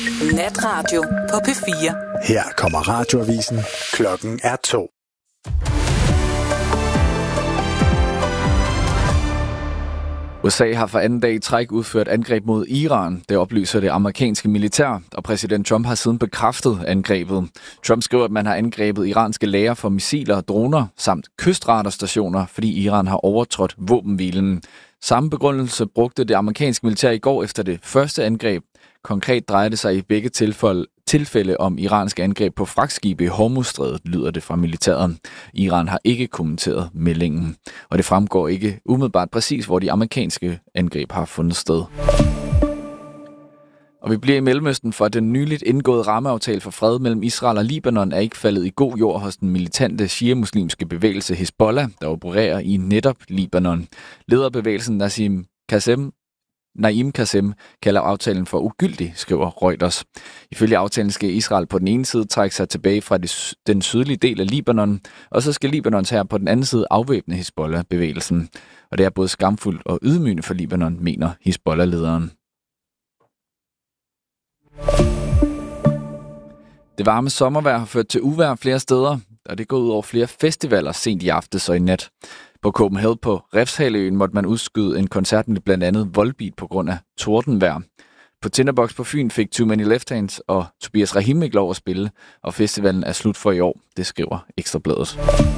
Natradio på P4. Her kommer radioavisen. Klokken er 2. USA har for anden dag i træk udført angreb mod Iran. Det oplyser det amerikanske militær, og præsident Trump har siden bekræftet angrebet. Trump skriver, at man har angrebet iranske lagre for missiler og droner samt kystradarstationer, fordi Iran har overtrådt våbenhvilen. Samme begrundelse brugte det amerikanske militær i går efter det første angreb. Konkret drejer det sig i begge tilfælde om iranske angreb på fragtskibe i Hormuzstrædet, lyder det fra militæret. Iran har ikke kommenteret meldingen, og det fremgår ikke umiddelbart præcis, hvor de amerikanske angreb har fundet sted. Og vi bliver i Mellemøsten, for den nyligt indgåede rammeaftale for fred mellem Israel og Libanon er ikke faldet i god jord hos den militante shia-muslimske bevægelse Hizbollah, der opererer i netop Libanon. Leder af bevægelsen Naim Qasem kalder aftalen for ugyldig, skriver Reuters. Ifølge aftalen skal Israel på den ene side trække sig tilbage fra den sydlige del af Libanon, og så skal Libanons hær på den anden side afvæbne Hizbollah-bevægelsen. Og det er både skamfuldt og ydmygende for Libanon, mener Hizbollah-lederen. Det varme sommervejr har ført til uvejr flere steder, og det går ud over flere festivaler sent i aftes og i nat. På Copenhagen på Refshaleøen måtte man udskyde en koncert med blandt andet Volbeat på grund af tordenvejr. På Tinderbox på Fyn fik Too Many Left Hands og Tobias Rahim ikke lov at spille, og festivalen er slut for i år, det skriver Ekstra Bladet.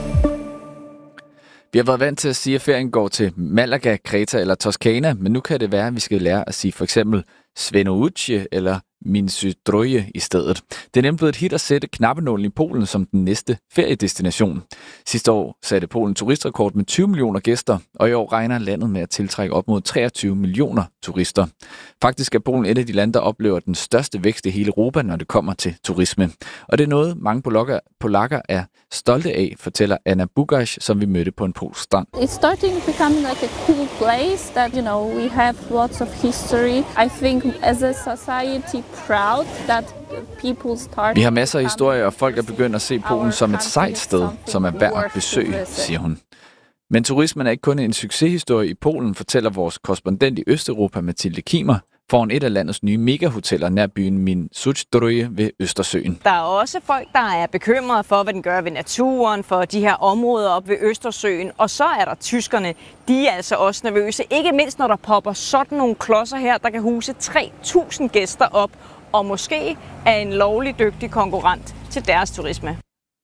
Vi har været vant til at sige, at ferien går til Malaga, Kreta eller Toskana, men nu kan det være, at vi skal lære at sige for eksempel Svenouche eller Międzyzdroje i stedet. Det er nemt blevet et hit at sætte knappenålen i Polen som den næste feriedestination. Sidste år satte Polen turistrekord med 20 millioner gæster, og i år regner landet med at tiltrække op mod 23 millioner turister. Faktisk er Polen et af de lande, der oplever den største vækst i hele Europa, når det kommer til turisme. Og det er noget, mange polakker er stolte af, fortæller Anna Bugash, som vi mødte på en polsk strand. It's starting to become like a cool place that, we have lots of history. I think as a society proud that people start. Vi har masser af historier, og folk er begyndt at se Polen som et sejt sted, som er værd at besøge, siger hun. Men turismen er ikke kun en succeshistorie i Polen, fortæller vores korrespondent i Østeuropa, Mathilde Kimer, foran et af landets nye megahoteller nær byen Międzyzdroje ved Østersøen. Der er også folk, der er bekymrede for, hvad den gør ved naturen, for de her områder op ved Østersøen. Og så er der tyskerne. De er altså også nervøse. Ikke mindst, når der popper sådan nogle klodser her, der kan huse 3.000 gæster op. Og måske er en lovlig dygtig konkurrent til deres turisme.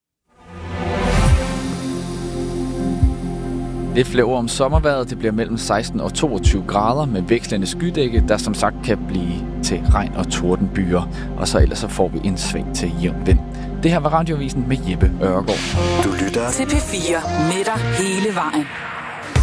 Det flæver om sommervejret. Det bliver mellem 16 og 22 grader med vekslende skydække, der som sagt kan blive til regn- og tordenbyer. Og så ellers så får vi en sving til jævn vind. Det her var Radioavisen med Jeppe Ørgaard. Du lytter til P4 med dig hele vejen.